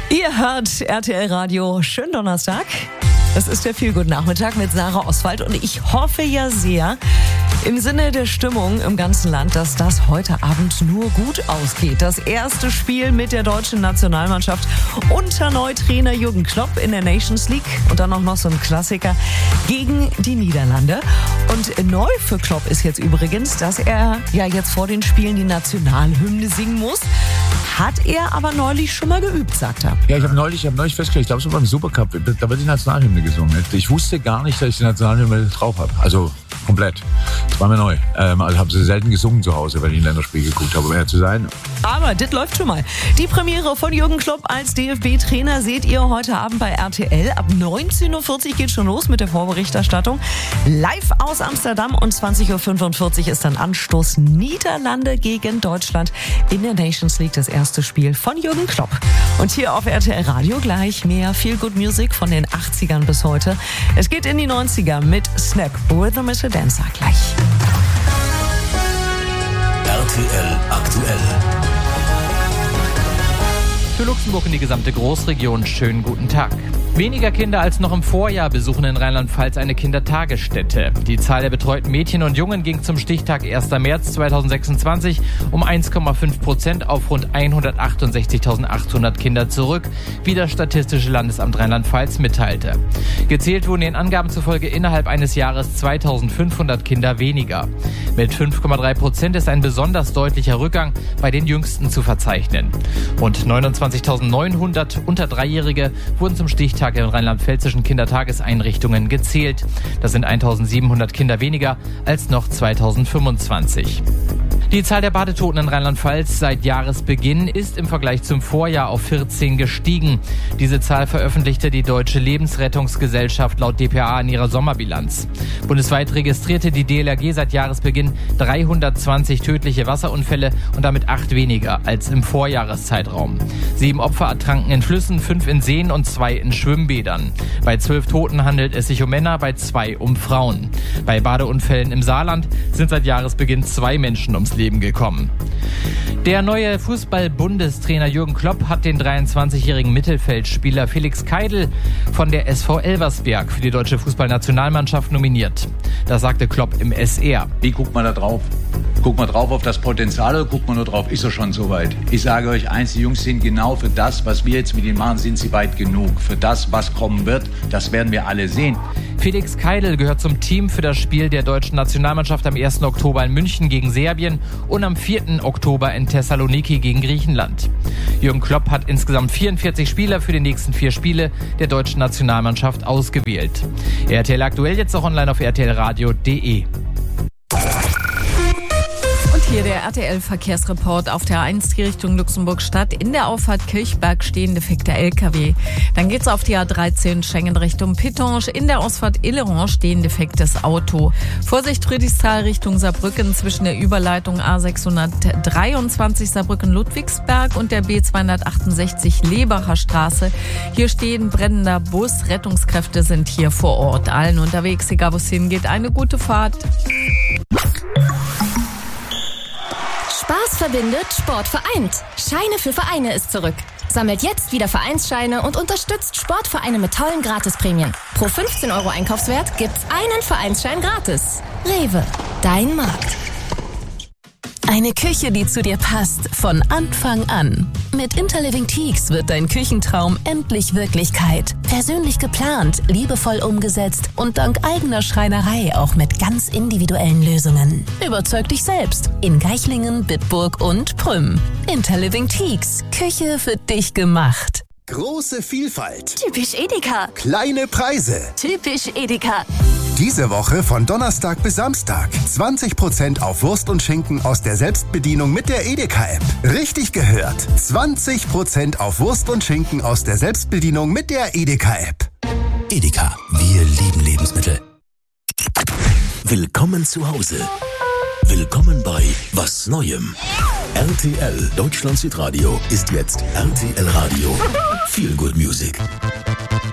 Ihr hört RTL Radio. Schönen Donnerstag. Es ist der Feelgood-Nachmittag mit Sarah Oswald und ich hoffe ja sehr, im Sinne der Stimmung im ganzen Land, dass das heute Abend nur gut ausgeht. Das erste Spiel mit der deutschen Nationalmannschaft unter Neutrainer Jürgen Klopp in der Nations League und dann auch noch so ein Klassiker gegen die Niederlande. Und neu für Klopp ist jetzt übrigens, dass er ja jetzt vor den Spielen die Nationalhymne singen muss. Hat er aber neulich schon mal geübt, sagt er. Ja, ich habe neulich festgestellt, ich glaube, so beim Supercup, da wird die Nationalhymne gesungen. Ich wusste gar nicht, dass ich die Nationalhymne drauf habe. Also komplett. Das war mir neu. Also habe sie selten gesungen zu Hause, wenn ich ein Länderspiel geguckt habe, um ehrlich zu sein. Aber das läuft schon mal. Die Premiere von Jürgen Klopp als DFB-Trainer seht ihr heute Abend bei RTL. Ab 19.40 Uhr geht schon los mit der Vorberichterstattung. Live aus Amsterdam und 20.45 Uhr ist dann Anstoß Niederlande gegen Deutschland in der Nations League, das erste Spiel von Jürgen Klopp. Und hier auf RTL Radio gleich mehr Feel-Good Music von den 80ern bis heute. Es geht in die 90er mit Snap, Rhythm is a Dancer gleich. RTL aktuell. Für Luxemburg und die gesamte Großregion schönen guten Tag. Weniger Kinder als noch im Vorjahr besuchen in Rheinland-Pfalz eine Kindertagesstätte. Die Zahl der betreuten Mädchen und Jungen ging zum Stichtag 1. März 2026 um 1,5% auf rund 168.800 Kinder zurück, wie das Statistische Landesamt Rheinland-Pfalz mitteilte. Gezählt wurden den Angaben zufolge innerhalb eines Jahres 2.500 Kinder weniger. Mit 5,3% ist ein besonders deutlicher Rückgang bei den Jüngsten zu verzeichnen. Rund 29.900 unter Dreijährige wurden zum Stichtag in rheinland-pfälzischen Kindertageseinrichtungen gezählt. Das sind 1.700 Kinder weniger als noch 2025. Die Zahl der Badetoten in Rheinland-Pfalz seit Jahresbeginn ist im Vergleich zum Vorjahr auf 14 gestiegen. Diese Zahl veröffentlichte die Deutsche Lebensrettungsgesellschaft laut dpa in ihrer Sommerbilanz. Bundesweit registrierte die DLRG seit Jahresbeginn 320 tödliche Wasserunfälle und damit 8 weniger als im Vorjahreszeitraum. 7 Opfer ertranken in Flüssen, 5 in Seen und 2 in Schwimmbädern. Bei 12 Toten handelt es sich um Männer, bei 2 um Frauen. Bei Badeunfällen im Saarland sind seit Jahresbeginn 2 Menschen ums Leben gekommen. Der neue Fußball-Bundestrainer Jürgen Klopp hat den 23-jährigen Mittelfeldspieler Felix Keidl von der SV Elversberg für die deutsche Fußballnationalmannschaft nominiert. Das sagte Klopp im SR. Wie guckt man da drauf? Guckt man drauf auf das Potenzial oder guckt man nur drauf, ist er schon soweit? Ich sage euch eins, die Jungs sind genau für das, was wir jetzt mit ihnen machen, sind sie weit genug. Für das, was kommen wird, das werden wir alle sehen. Felix Keidl gehört zum Team für das Spiel der deutschen Nationalmannschaft am 1. Oktober in München gegen Serbien und am 4. Oktober in Thessaloniki gegen Griechenland. Jürgen Klopp hat insgesamt 44 Spieler für die nächsten 4 Spiele der deutschen Nationalmannschaft ausgewählt. RTL aktuell jetzt auch online auf rtlradio.de. Hier der RTL-Verkehrsreport auf der A1 die Richtung Luxemburg-Stadt. In der Auffahrt Kirchberg stehen defekte LKW. Dann geht's auf die A13 Schengen Richtung Pittange. In der Ausfahrt Illeron stehen defektes Auto. Vorsicht Friedrichsthal Richtung Saarbrücken zwischen der Überleitung A623 Saarbrücken-Ludwigsberg und der B268 Lebacher Straße. Hier stehen brennender Bus. Rettungskräfte sind hier vor Ort. Allen unterwegs, egal wo es hingeht, eine gute Fahrt. Spaß verbindet, Sport vereint. Scheine für Vereine ist zurück. Sammelt jetzt wieder Vereinsscheine und unterstützt Sportvereine mit tollen Gratisprämien. Pro 15 € Einkaufswert gibt's einen Vereinsschein gratis. Rewe, dein Markt. Eine Küche, die zu dir passt, von Anfang an. Mit Interliving Teaks wird dein Küchentraum endlich Wirklichkeit. Persönlich geplant, liebevoll umgesetzt und dank eigener Schreinerei auch mit ganz individuellen Lösungen. Überzeug dich selbst in Geichlingen, Bitburg und Prüm. Interliving Teaks, Küche für dich gemacht. Große Vielfalt. Typisch Edeka. Kleine Preise. Typisch Edeka. Diese Woche von Donnerstag bis Samstag. 20% auf Wurst und Schinken aus der Selbstbedienung mit der Edeka-App. Richtig gehört. 20% auf Wurst und Schinken aus der Selbstbedienung mit der Edeka-App. Edeka, wir lieben Lebensmittel. Willkommen zu Hause. Willkommen bei Was Neuem. RTL Deutschland Südradio ist jetzt RTL Radio. Feel Good Music.